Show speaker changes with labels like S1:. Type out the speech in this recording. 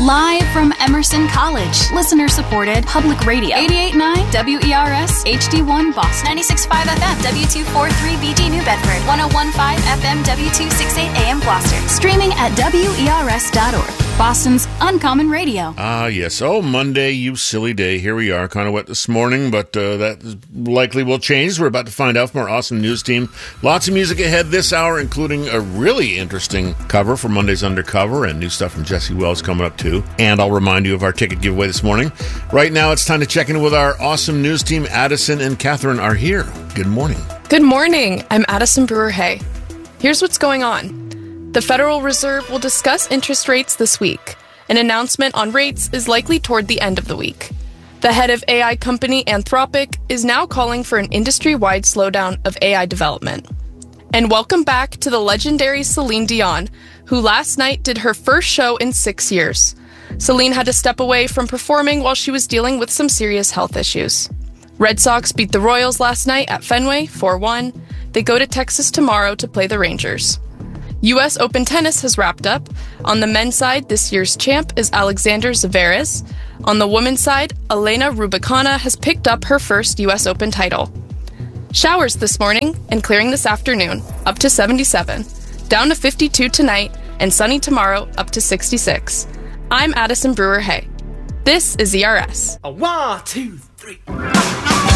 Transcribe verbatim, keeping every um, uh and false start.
S1: Live from Emerson College, listener-supported public radio. eighty-eight point nine W E R S H D one Boston.
S2: ninety-six point five F M W two forty-three B G New Bedford. one oh one point five F M W two sixty-eight A M Gloucester.
S1: Streaming at W E R S dot org. Boston's Uncommon Radio.
S3: Ah, yes. Oh, Monday, you silly day. Here we are. Kind of wet this morning, but uh, that likely will change. We're about to find out from our awesome news team. Lots of music ahead this hour, including a really interesting cover for Monday's Undercover and new stuff from Jesse Wells coming up, too. And I'll remind you of our ticket giveaway this morning. Right now, it's time to check in with our awesome news team. Addison and Catherine are here. Good morning.
S4: Good morning. I'm Addison Brewer-Hay. Here's what's going on. The Federal Reserve will discuss interest rates this week. An announcement on rates is likely toward the end of the week. The head of A I company Anthropic is now calling for an industry-wide slowdown of A I development. And welcome back to the legendary Celine Dion, who last night did her first show in six years. Celine had to step away from performing while she was dealing with some serious health issues. Red Sox beat the Royals last night at Fenway four one. They go to Texas tomorrow to play the Rangers. U S Open tennis has wrapped up. On the men's side, this year's champ is Alexander Zverev. On the women's side, Elena Rybakina has picked up her first U S Open title. Showers this morning and clearing this afternoon, up to seventy-seven. Down to fifty-two tonight and sunny tomorrow, up to sixty-six. I'm Addison Brewer-Hay. This is E R S.
S5: A one, two, three.